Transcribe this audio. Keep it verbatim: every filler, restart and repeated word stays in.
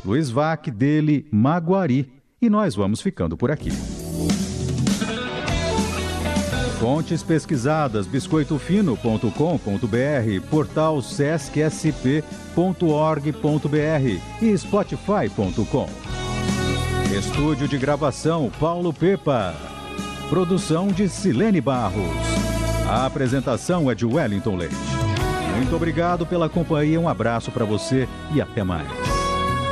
Luiz Vac, dele, Maguari. E nós vamos ficando por aqui. Fontes pesquisadas, biscoito fino ponto com ponto br, portal sesc s p ponto org ponto br e spotify ponto com. Estúdio de gravação Paulo Pepa. Produção de Silene Barros. A apresentação é de Wellington Leite. Muito obrigado pela companhia, um abraço para você e até mais.